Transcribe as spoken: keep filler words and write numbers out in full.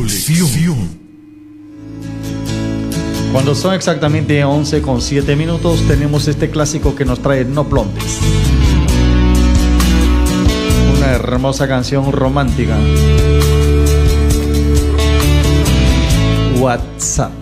Colección. Cuando son exactamente once con siete minutos, tenemos este clásico que nos trae No Plombes. Una hermosa canción romántica. WhatsApp.